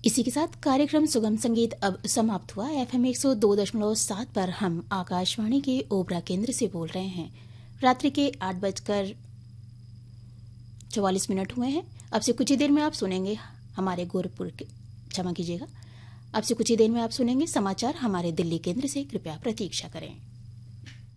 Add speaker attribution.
Speaker 1: इसी के साथ कार्यक्रम सुगम संगीत अब समाप्त हुआ। FM 102.7 पर हम आकाशवाणी के ओबरा केंद्र से बोल रहे हैं। रात्रि के 8:44 हुए हैं। अब से कुछ ही देर में आप सुनेंगे हमारे गोरखपुर के, क्षमा कीजिएगा, अब से कुछ ही देर में आप सुनेंगे समाचार हमारे दिल्ली केंद्र से। कृपया प्रतीक्षा करें।